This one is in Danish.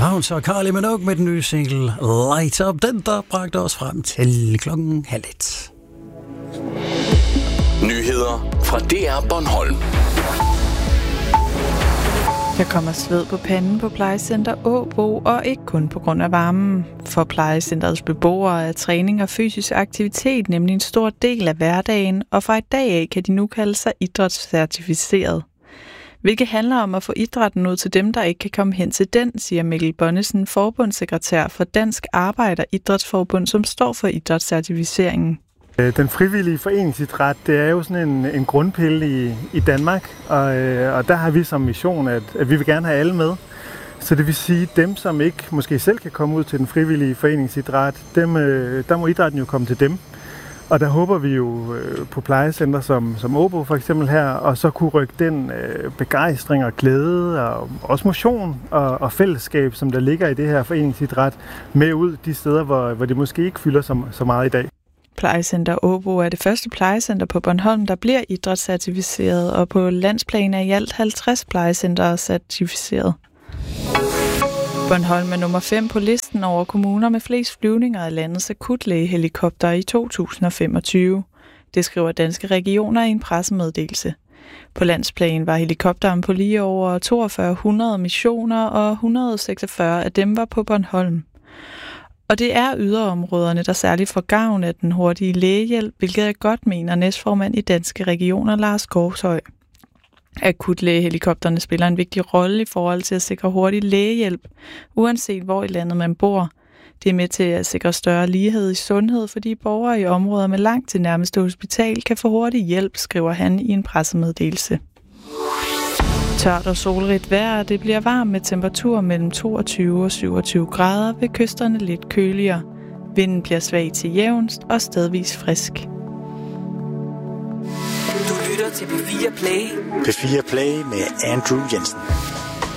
Pounds og Kylie Minogue med den nye single Light Up. Den, der bragte os frem til 12:30. Nyheder fra DR Bornholm. Der kommer sved på panden på plejecenter Åbo, og ikke kun på grund af varmen. For plejecenterets beboere er træning og fysisk aktivitet nemlig en stor del af hverdagen, og fra i dag af kan de nu kalde sig idrætscertificeret. Hvilket handler om at få idrætten ud til dem, der ikke kan komme hen til den, siger Mikkel Bonnesen, forbundssekretær for Dansk Arbejderidrætsforbund, som står for idrætscertificeringen. Den frivillige foreningsidræt, det er jo sådan en grundpille i Danmark, og der har vi som mission, at vi vil gerne have alle med. Så det vil sige, dem, som ikke måske selv kan komme ud til den frivillige foreningsidræt, der må idrætten jo komme til dem. Og der håber vi jo på plejecenter som Åbo for eksempel her, og så kunne rykke den begejstring og glæde og også motion og fællesskab, som der ligger i det her foreningsidræt, med ud de steder, hvor det måske ikke fylder så meget i dag. Plejecenter Åbo er det første plejecenter på Bornholm, der bliver idrætscertificeret, og på landsplan er i alt 50 plejecentre certificeret. Bornholm er nummer 5 på listen over kommuner med flest flyvninger af landets akutlægehelikopter i 2025. Det skriver Danske Regioner i en pressemeddelelse. På landsplan var helikopteren på lige over 4200 missioner, og 146 af dem var på Bornholm. Og det er yderområderne, der særligt får gavn af den hurtige lægehjælp, hvilket jeg godt mener næstformand i Danske Regioner, Lars Gårdshøj. Akutlægehelikopterne spiller en vigtig rolle i forhold til at sikre hurtig lægehjælp, uanset hvor i landet man bor. Det er med til at sikre større lighed i sundhed, fordi borgere i områder med langt til nærmeste hospital kan få hurtig hjælp, skriver han i en pressemeddelelse. Tørt og solrigt vejr, det bliver varmt med temperatur mellem 22 og 27 grader, ved kysterne lidt køligere. Vinden bliver svag til jævnst og stedvis frisk. Du lytter til P4 Play. P4 Play med Andrew Jensen.